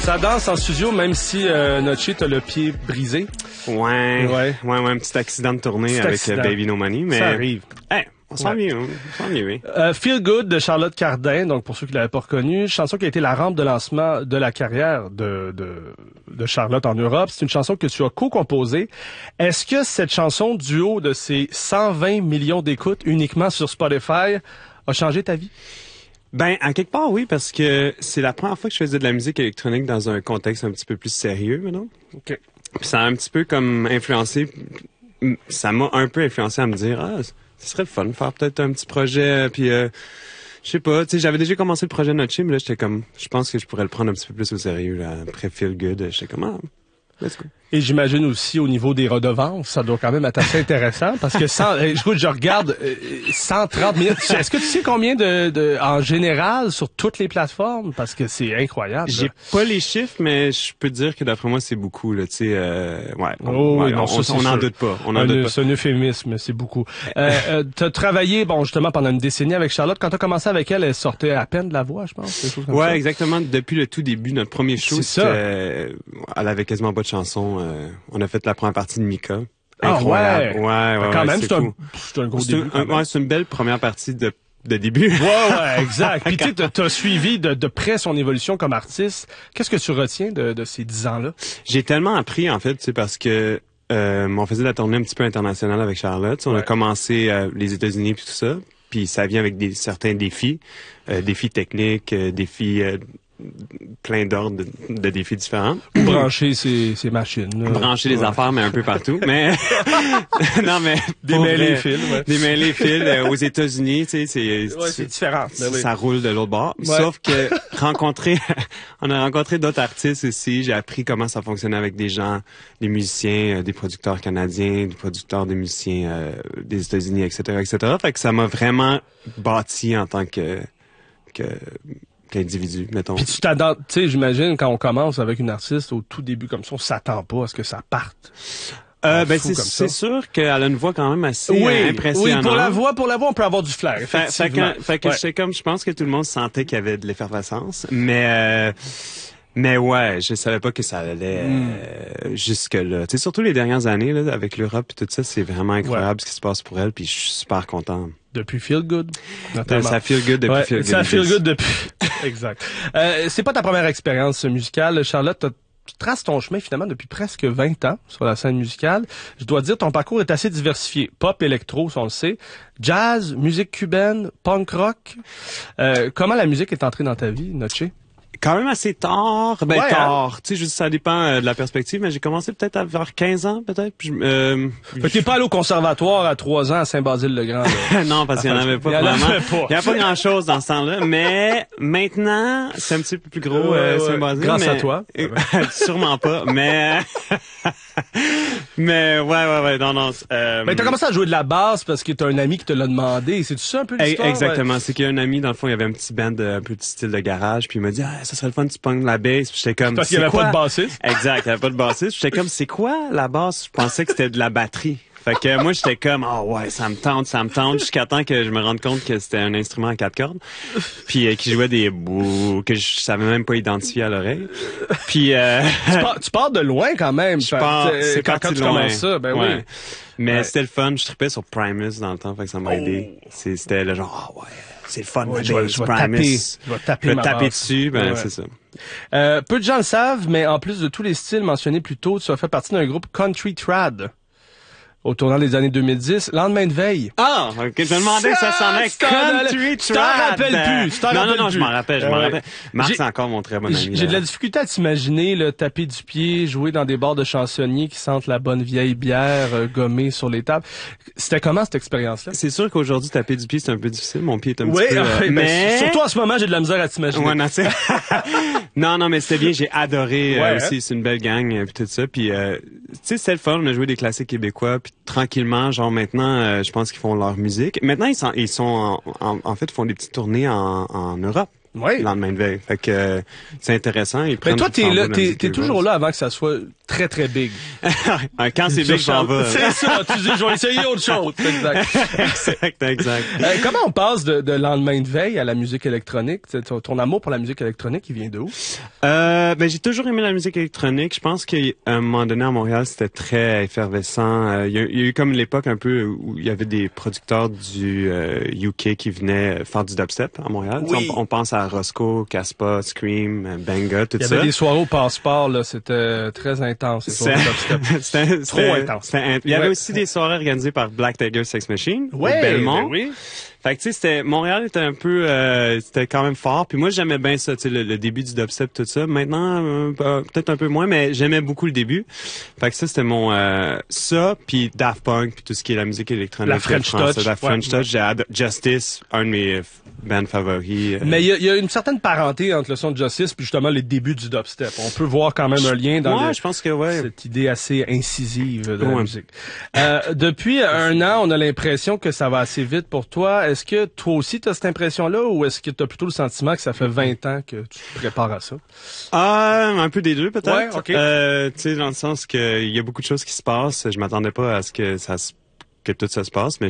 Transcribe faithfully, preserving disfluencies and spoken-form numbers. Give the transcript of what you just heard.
Ça danse en studio, même si euh, Notché t'as le pied brisé. Ouais, ouais, ouais, ouais, un petit accident de tournée avec accident. Baby No Money, mais ça arrive. Hey, on sent ouais. mieux, on sent mieux. Oui. Euh, Feel Good de Charlotte Cardin, donc pour ceux qui l'avaient pas reconnu, chanson qui a été la rampe de lancement de la carrière de de, de Charlotte en Europe. C'est une chanson que tu as co-composée. Est-ce que cette chanson, du haut de ses cent vingt millions d'écoutes uniquement sur Spotify, a changé ta vie? Ben, à quelque part, oui, parce que c'est la première fois que je faisais de la musique électronique dans un contexte un petit peu plus sérieux, maintenant. OK. Puis ça a un petit peu comme influencé, ça m'a un peu influencé à me dire, ah, ce serait le fun de faire peut-être un petit projet, puis euh, je sais pas, tu sais, j'avais déjà commencé le projet Notché, mais là, j'étais comme, je pense que je pourrais le prendre un petit peu plus au sérieux, là, après Feel Good, j'étais comme, ah, let's go. Et j'imagine aussi au niveau des redevances, ça doit quand même être assez intéressant parce que cent, écoute, je regarde euh, cent trente minutes. Est-ce que tu sais combien de, de en général sur toutes les plateformes parce que c'est incroyable. J'ai là. pas les chiffres, mais je peux dire que d'après moi c'est beaucoup là. Tu sais, euh, ouais. On, oh, ouais, non, on, ça, on, on en doute pas. On en doute pas. C'est un euphémisme, c'est beaucoup. euh, euh, t'as travaillé, bon, justement pendant une décennie avec Charlotte. Quand t'as commencé avec elle, elle sortait à peine de la voix, je pense. Quelque chose comme ouais, ça. exactement. Depuis le tout début, notre premier show, c'était, euh, elle avait quasiment pas de chansons. Euh, on a fait la première partie de Mika. Incroyable. Ah ouais. Ouais, ouais. Quand ouais, même, c'est, c'est, cool. un, c'est un gros c'est début. Un, ouais, c'est une belle première partie de de début. Ouais, ouais, exact. Puis tu sais, t'as suivi de, de près son évolution comme artiste. Qu'est-ce que tu retiens de, de ces dix ans-là? J'ai tellement appris, en fait, tu sais, parce que euh, on faisait la tournée un petit peu internationale avec Charlotte. On ouais. a commencé euh, les États-Unis puis tout ça. Puis ça vient avec des certains défis, euh, défis techniques, euh, défis euh, plein d'ordres de, de défis différents. Brancher ces, ces machines. Là. Brancher les ouais. affaires, mais un peu partout. Mais non, mais démêler les fils. Ouais. Démêler les fils euh, aux États-Unis, tu sais, c'est ouais, c'est différent. Ben oui. Ça roule de l'autre bord. Ouais. Sauf que rencontrer, on a rencontré d'autres artistes aussi. J'ai appris comment ça fonctionnait avec des gens, des musiciens, euh, des producteurs canadiens, des producteurs, des musiciens euh, des États-Unis, et cetera, et cetera. Fait que ça m'a vraiment bâti en tant que que qu'individu, mettons. Puis tu t'attends, tu sais, j'imagine, quand on commence avec une artiste, au tout début comme ça, on s'attend pas à ce que ça parte. Euh, ben c'est, c'est sûr qu'elle a une voix quand même assez oui, euh, impressionnante. Oui, pour la voix, pour la voix, on peut avoir du flair, fait, effectivement. Fait que, fait que ouais. j'étais comme, je pense que tout le monde sentait qu'il y avait de l'effervescence, mais... Euh, Mais ouais, je savais pas que ça allait mm. euh, jusque-là. Tu sais, surtout les dernières années, là, avec l'Europe et tout ça, c'est vraiment incroyable ouais. ce qui se passe pour elle, puis je suis super content. Depuis Feel Good, notamment. Ça Feel Good depuis ouais, Feel Good. Ça Feel Good depuis... exact. Euh, c'est pas ta première expérience musicale, Charlotte. Tu traces ton chemin finalement depuis presque vingt ans sur la scène musicale. Je dois dire, ton parcours est assez diversifié. Pop, électro, on le sait. Jazz, musique cubaine, punk rock. Euh, comment la musique est entrée dans ta vie, Notché? Quand même assez tard, ben ouais, tard, hein? tu sais, ça dépend euh, de la perspective, mais j'ai commencé peut-être à vers quinze ans, peut-être. Puis, euh, fait que t'es pas allé au conservatoire à trois ans à Saint-Basile-le-Grand. non, parce qu'il y en avait pas il y vraiment. Avait pas. Il y a pas grand-chose dans ce temps-là, mais maintenant, c'est un petit peu plus gros, euh, ouais, Saint-Basile. Grâce mais... à toi. Sûrement pas, mais... mais ouais, ouais, ouais, non, non. Euh... Mais t'as commencé à jouer de la basse parce que t'as un ami qui te l'a demandé. C'est tout ça un peu l'histoire? Exactement. Ouais. C'est qu'il y a un ami, dans le fond, il y avait un petit band, un peu de style de garage, puis il m'a dit, ah, ça serait le fun, tu pognes la basse. Puis j'étais comme, parce qu'il y avait quoi? pas de bassiste. Exact, il y avait pas de bassiste. J'étais comme, c'est quoi la basse? Je pensais que c'était de la batterie. Fait que moi, j'étais comme, ah oh, ouais, ça me tente, ça me tente, jusqu'à temps que je me rende compte que c'était un instrument à quatre cordes, puis euh, qui jouait des bouts que je savais même pas identifier à l'oreille. Puis euh, tu, pars, tu pars de loin quand même. Je pars, c'est quand, quand tu commences ça, ben ouais. oui. Mais ouais. c'était le fun. Je trippais sur Primus dans le temps, fait que ça m'a aidé. Oh. C'est, c'était le genre, ah oh, ouais, c'est le fun. Ouais, de je, vais, je vais taper, je vais taper, je vais ma taper basse. dessus, ben ouais. c'est ça. Euh, peu de gens le savent, mais en plus de tous les styles mentionnés plus tôt, tu as fait partie d'un groupe Country Trad. Au tournant des années deux mille dix, Lendemain de veille. Ah, ok, je me demandais ça s'en est Country Trad. Tu t'en rappelles plus. Tu t'en non, rappelles non, non, plus. je m'en rappelle, je m'en euh, rappelle. Marc, c'est encore mon très bon ami. J'ai de la difficulté à t'imaginer, là, taper du pied, jouer dans des bars de chansonniers qui sentent la bonne vieille bière euh, gommée sur les tables. C'était comment cette expérience-là? C'est sûr qu'aujourd'hui, taper du pied, c'est un peu difficile. Mon pied est un oui, petit peu... Euh, mais... ben, surtout en ce moment, j'ai de la misère à t'imaginer. Ouais, non, non, non, mais c'était bien. J'ai adoré ouais, euh, aussi. Hein? C'est une belle gang, euh, puis tout ça. Puis, euh, tu sais, c'était le fun. On a joué des classiques québécois, puis tranquillement, genre maintenant, euh, je pense qu'ils font leur musique. Maintenant, ils sont, ils sont en, en, en fait, ils font des petites tournées en, en Europe. Ouais. Le lendemain de veille. Fait que euh, c'est intéressant. Ils Mais toi, t'es là, t'es, t'es toujours là avant que ça soit très, très big. Quand c'est big, j'en vais. C'est ça. Tu dis, je vais essayer autre chose. Exact. exact, exact. Euh, comment on passe de, de lendemain de veille à la musique électronique? Ton, ton amour pour la musique électronique, il vient d'où? Euh, ben, j'ai toujours aimé la musique électronique. Je pense qu'à un moment donné, à Montréal, c'était très effervescent. Euh, il, y a, il y a eu comme l'époque un peu où il y avait des producteurs du euh, U K qui venaient faire du dubstep à Montréal. Oui. On, on pense à Roscoe, Caspa, Scream, Banga, tout ça. Il y avait des soirées au Passeport, là, c'était très intense. C'était, c'était trop intense. C'était, il y avait ouais. aussi des soirées organisées par Black Tiger Sex Machine ouais, au Belmont. Ben oui. Fait que tu sais, c'était Montréal était un peu, euh, c'était quand même fort. Puis moi, j'aimais bien ça, tu sais, le, le début du dubstep, tout ça. Maintenant, euh, peut-être un peu moins, mais j'aimais beaucoup le début. Fait que ça, c'était mon euh, ça, puis Daft Punk, puis tout ce qui est la musique électronique, la French Touch, la French ouais. Touch. J'ai Justice, un de mes bands favoris. Euh... Mais il y, y a une certaine parenté entre le son de Justice puis justement les débuts du dubstep. On peut voir quand même un lien dans ouais, les, je pense que ouais. cette idée assez incisive de ouais. la musique. Euh, depuis un an, on a l'impression que ça va assez vite pour toi. Est-ce que toi aussi tu as cette impression-là ou est-ce que tu as plutôt le sentiment que ça fait vingt ans que tu te prépares à ça? Euh, un peu des deux peut-être. Ouais, okay. euh, tu sais, dans le sens que il y a beaucoup de choses qui se passent. Je m'attendais pas à ce que ça se que tout ça se passe, mais